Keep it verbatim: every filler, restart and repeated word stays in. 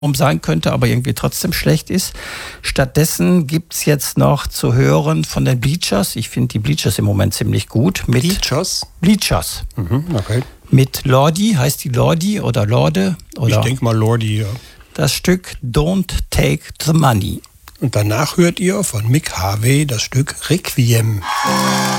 sein könnte, aber irgendwie trotzdem schlecht ist. Stattdessen gibt's jetzt noch zu hören von den Bleachers. Ich finde die Bleachers im Moment ziemlich gut. Mit Bleachers? Bleachers. Mhm, okay. Mit Lordi, heißt die Lordi oder Lorde? Oder ich denke mal Lordi, ja. Das Stück Don't Take the Money. Und danach hört ihr von Mick Harvey das Stück Requiem.